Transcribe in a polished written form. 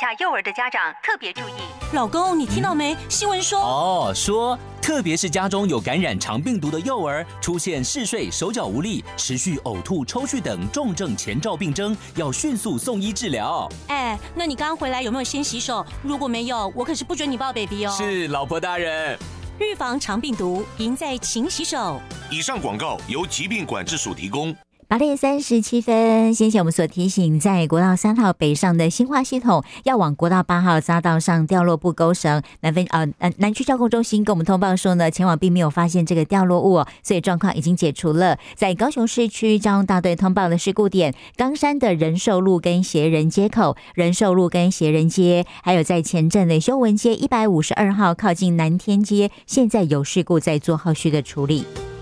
下幼儿的家长特别注意。 老公，你听到没？新闻说特别是家中有感染肠病毒的幼儿，出现嗜睡、手脚无力、持续呕吐、抽搐等重症前兆病征，要迅速送医治疗。 那你刚回来有没有先洗手？如果没有，我可是不准你抱 baby 哦。 是，老婆大人。 预防肠病毒，赢在勤洗手。 以上广告由疾病管制署提供。 8点37分，先前我们所提醒，在国道3号北上的新化系统要往国道8号匝道上掉落布钩绳，南区交控中心跟我们通报说呢，前往并没有发现这个掉落物所以状况已经解除了。在高雄市区交通大队通报的事故点，冈山的仁寿路跟协仁街口、仁寿路跟协仁街，还有在前镇的修文街152号靠近南天街，现在有事故在做后续的处理。